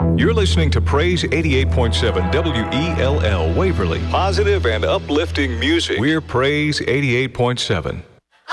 You're listening to Praise 88.7 WELL Waverly. Positive and uplifting music. We're Praise 88.7.